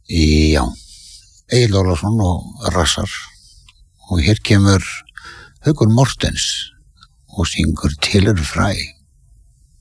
Já, Egill Ólafsson og Rassar og hér kemur Haukur Mortens og syngur Til eru fræ.